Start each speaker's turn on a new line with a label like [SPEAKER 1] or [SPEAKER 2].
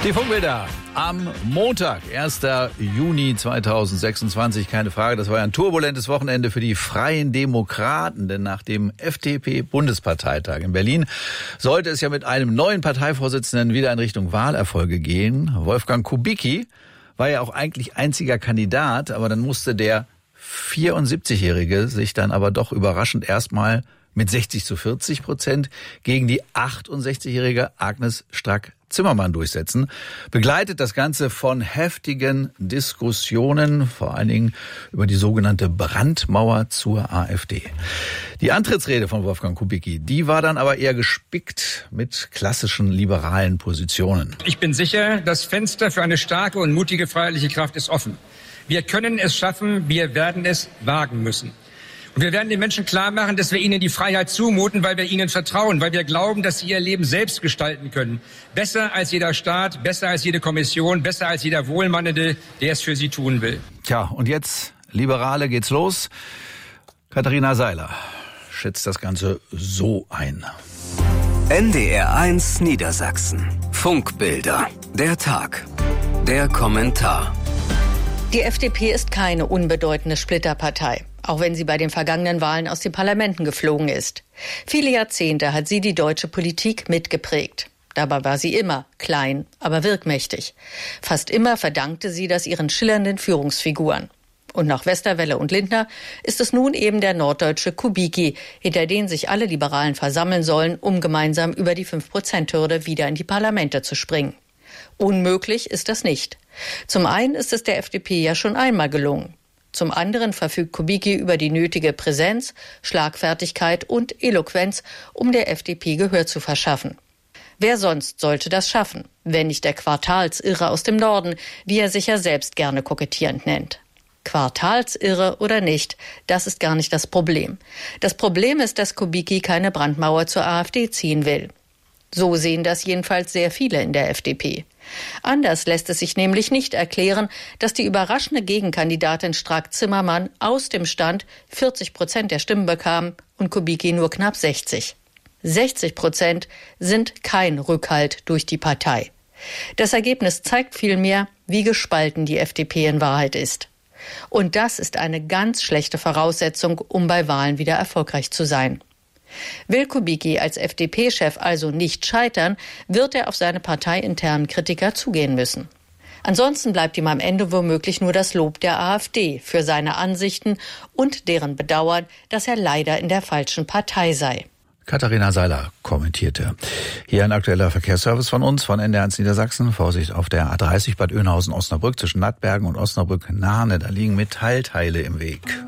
[SPEAKER 1] Die Funkbilder am Montag, 1. Juni 2026, keine Frage, das war ja ein turbulentes Wochenende für die Freien Demokraten, denn nach dem FDP-Bundesparteitag in Berlin sollte es ja mit einem neuen Parteivorsitzenden wieder in Richtung Wahlerfolge gehen. Wolfgang Kubicki war ja auch eigentlich einziger Kandidat, aber dann musste der 74-Jährige sich dann aber doch überraschend erstmal mit 60-40% gegen die 68-jährige Agnes Strack-Zimmermann durchsetzen. Begleitet das Ganze von heftigen Diskussionen, vor allen Dingen über die sogenannte Brandmauer zur AfD. Die Antrittsrede von Wolfgang Kubicki, die war dann aber eher gespickt mit klassischen liberalen Positionen.
[SPEAKER 2] Ich bin sicher, das Fenster für eine starke und mutige freiheitliche Kraft ist offen. Wir können es schaffen, wir werden es wagen müssen. Und wir werden den Menschen klar machen, dass wir ihnen die Freiheit zumuten, weil wir ihnen vertrauen, weil wir glauben, dass sie ihr Leben selbst gestalten können. Besser als jeder Staat, besser als jede Kommission, besser als jeder Wohlmeinende, der es für sie tun will.
[SPEAKER 1] Tja, und jetzt, Liberale, geht's los. Katharina Seiler schätzt das Ganze so ein.
[SPEAKER 3] NDR 1 Niedersachsen. Funkbilder. Der Tag. Der Kommentar.
[SPEAKER 4] Die FDP ist keine unbedeutende Splitterpartei, auch wenn sie bei den vergangenen Wahlen aus den Parlamenten geflogen ist. Viele Jahrzehnte hat sie die deutsche Politik mitgeprägt. Dabei war sie immer klein, aber wirkmächtig. Fast immer verdankte sie das ihren schillernden Führungsfiguren. Und nach Westerwelle und Lindner ist es nun eben der norddeutsche Kubicki, hinter den sich alle Liberalen versammeln sollen, um gemeinsam über die 5%-Hürde wieder in die Parlamente zu springen. Unmöglich ist das nicht. Zum einen ist es der FDP ja schon einmal gelungen. Zum anderen verfügt Kubicki über die nötige Präsenz, Schlagfertigkeit und Eloquenz, um der FDP Gehör zu verschaffen. Wer sonst sollte das schaffen, wenn nicht der Quartalsirre aus dem Norden, wie er sich ja selbst gerne kokettierend nennt? Quartalsirre oder nicht, das ist gar nicht das Problem. Das Problem ist, dass Kubicki keine Brandmauer zur AfD ziehen will. So sehen das jedenfalls sehr viele in der FDP. Anders lässt es sich nämlich nicht erklären, dass die überraschende Gegenkandidatin Strack-Zimmermann aus dem Stand 40% der Stimmen bekam und Kubicki nur knapp 60. 60% sind kein Rückhalt durch die Partei. Das Ergebnis zeigt vielmehr, wie gespalten die FDP in Wahrheit ist. Und das ist eine ganz schlechte Voraussetzung, um bei Wahlen wieder erfolgreich zu sein. Will Kubicki als FDP-Chef also nicht scheitern, wird er auf seine parteiinternen Kritiker zugehen müssen. Ansonsten bleibt ihm am Ende womöglich nur das Lob der AfD für seine Ansichten und deren Bedauern, dass er leider in der falschen Partei sei.
[SPEAKER 1] Katharina Seiler kommentierte. Hier ein aktueller Verkehrsservice von uns, von NDR 1 Niedersachsen. Vorsicht auf der A30 Bad Oeynhausen-Osnabrück zwischen Nattbergen und Osnabrück-Nahne. Da liegen Metallteile im Weg.